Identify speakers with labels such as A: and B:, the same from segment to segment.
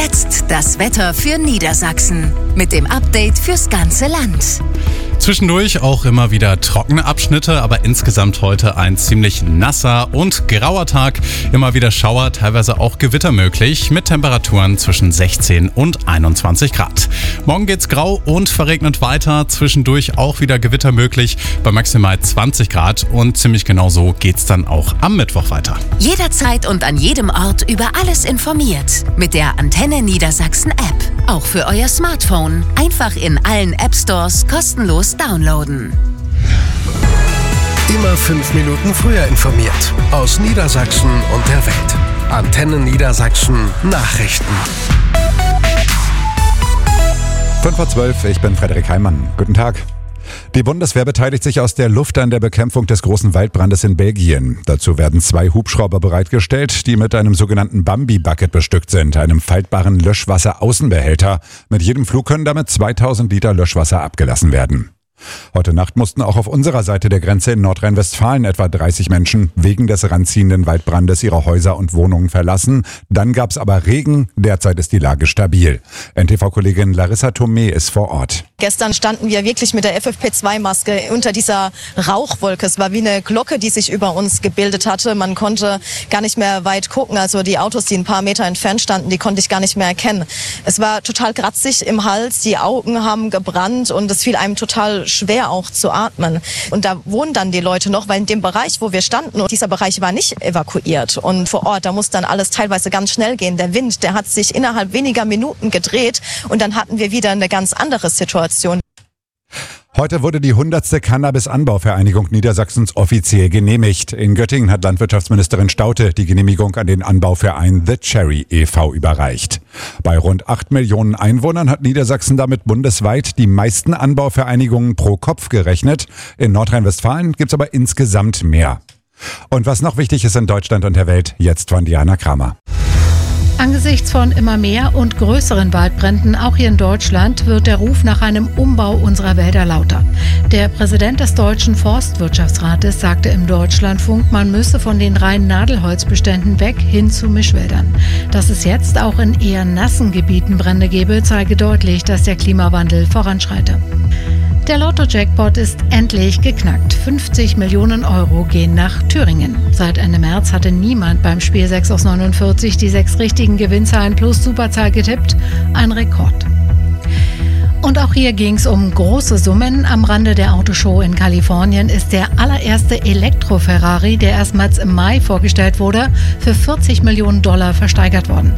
A: Jetzt das Wetter für Niedersachsen mit dem Update fürs ganze Land.
B: Zwischendurch auch immer wieder trockene Abschnitte, aber insgesamt heute ein ziemlich nasser und grauer Tag. Immer wieder Schauer, teilweise auch Gewitter möglich mit Temperaturen zwischen 16 und 21 Grad. Morgen geht's grau und verregnet weiter. Zwischendurch auch wieder Gewitter möglich bei maximal 20 Grad und ziemlich genau so geht's dann auch am Mittwoch weiter.
A: Jederzeit und an jedem Ort über alles informiert. Mit der Antenne Niedersachsen App. Auch für euer Smartphone. Einfach in allen App Stores kostenlos downloaden.
C: Immer 5 Minuten früher informiert. Aus Niedersachsen und der Welt. Antenne Niedersachsen Nachrichten.
D: 5:12 ich bin Frederik Heimann. Guten Tag. Die Bundeswehr beteiligt sich aus der Luft an der Bekämpfung des großen Waldbrandes in Belgien. Dazu werden 2 Hubschrauber bereitgestellt, die mit einem sogenannten Bambi-Bucket bestückt sind, einem faltbaren Löschwasser-Außenbehälter. Mit jedem Flug können damit 2000 Liter Löschwasser abgelassen werden. Heute Nacht mussten auch auf unserer Seite der Grenze in Nordrhein-Westfalen etwa 30 Menschen wegen des ranziehenden Waldbrandes ihre Häuser und Wohnungen verlassen. Dann gab es aber Regen. Derzeit ist die Lage stabil. NTV-Kollegin Larissa Thomé ist vor Ort.
E: Gestern standen wir wirklich mit der FFP2-Maske unter dieser Rauchwolke. Es war wie eine Glocke, die sich über uns gebildet hatte. Man konnte gar nicht mehr weit gucken. Also die Autos, die ein paar Meter entfernt standen, die konnte ich gar nicht mehr erkennen. Es war total kratzig im Hals, die Augen haben gebrannt und es fiel einem total schwer auch zu atmen. Und da wohnen dann die Leute noch, weil in dem Bereich, wo wir standen, und dieser Bereich war nicht evakuiert. Und vor Ort, da muss dann alles teilweise ganz schnell gehen. Der Wind, der hat sich innerhalb weniger Minuten gedreht und dann hatten wir wieder eine ganz andere Situation.
D: Heute wurde die 100. Cannabis-Anbauvereinigung Niedersachsens offiziell genehmigt. In Göttingen hat Landwirtschaftsministerin Staudte die Genehmigung an den Anbauverein The Cherry e.V. überreicht. Bei rund 8 Millionen Einwohnern hat Niedersachsen damit bundesweit die meisten Anbauvereinigungen pro Kopf gerechnet. In Nordrhein-Westfalen gibt's aber insgesamt mehr. Und was noch wichtig ist in Deutschland und der Welt, jetzt von Diana Kramer.
F: Angesichts von immer mehr und größeren Waldbränden, auch hier in Deutschland, wird der Ruf nach einem Umbau unserer Wälder lauter. Der Präsident des Deutschen Forstwirtschaftsrates sagte im Deutschlandfunk, man müsse von den reinen Nadelholzbeständen weg hin zu Mischwäldern. Dass es jetzt auch in eher nassen Gebieten Brände gebe, zeige deutlich, dass der Klimawandel voranschreite. Der Lotto-Jackpot ist endlich geknackt. 50 Millionen Euro gehen nach Thüringen. Seit Ende März hatte niemand beim Spiel 6 aus 49 die 6 richtigen Gewinnzahlen plus Superzahl getippt. Ein Rekord. Und auch hier ging es um große Summen. Am Rande der Autoshow in Kalifornien ist der allererste Elektro-Ferrari, der erstmals im Mai vorgestellt wurde, für $40 Millionen versteigert worden.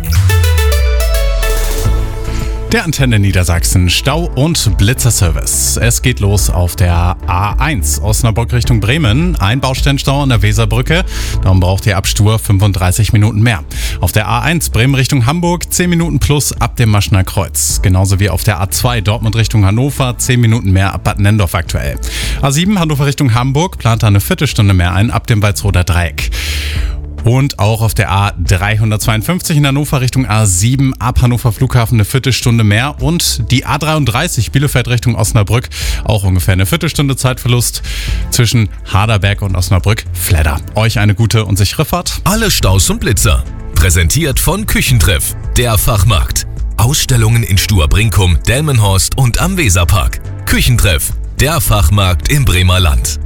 B: Der Antenne Niedersachsen Stau- und Blitzerservice. Es geht los auf der A1 Osnabrück Richtung Bremen. Ein Baustellenstau an der Weserbrücke. Darum braucht ihr ab Stur 35 Minuten mehr. Auf der A1 Bremen Richtung Hamburg 10 Minuten plus ab dem Maschener Kreuz. Genauso wie auf der A2 Dortmund Richtung Hannover 10 Minuten mehr ab Bad Nendorf aktuell. A7 Hannover Richtung Hamburg plant da eine Viertelstunde mehr ein ab dem Walsroder Dreieck. Und auch auf der A352 in Hannover Richtung A7 ab Hannover Flughafen eine Viertelstunde mehr. Und die A33 Bielefeld Richtung Osnabrück auch ungefähr eine Viertelstunde Zeitverlust zwischen Harderberg und Osnabrück. Fledder. Euch eine gute und sichere Fahrt.
G: Alle Staus und Blitzer. Präsentiert von Küchentreff, der Fachmarkt. Ausstellungen in Stur-Brinkum, Delmenhorst und am Weserpark. Küchentreff, der Fachmarkt im Bremer Land.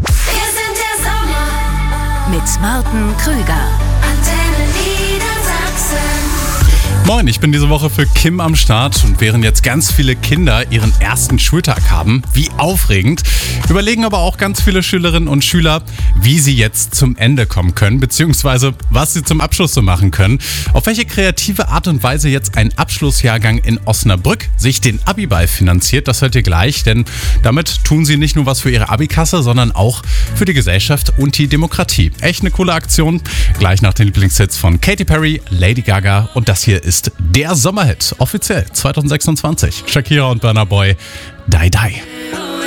A: Mit Martin Krüger. Antenne Niedersachsen.
B: Moin, ich bin diese Woche für Kim am Start und während jetzt ganz viele Kinder ihren ersten Schultag haben, wie aufregend, überlegen aber auch ganz viele Schülerinnen und Schüler, wie sie jetzt zum Ende kommen können, beziehungsweise was sie zum Abschluss so machen können. Auf welche kreative Art und Weise jetzt ein Abschlussjahrgang in Osnabrück sich den Abiball finanziert, das hört ihr gleich, denn damit tun sie nicht nur was für ihre Abikasse, sondern auch für die Gesellschaft und die Demokratie. Echt eine coole Aktion. Gleich nach den Lieblingshits von Katy Perry, Lady Gaga und das hier ist der Sommerhit, offiziell 2026. Shakira und Burna Boy, Die Die.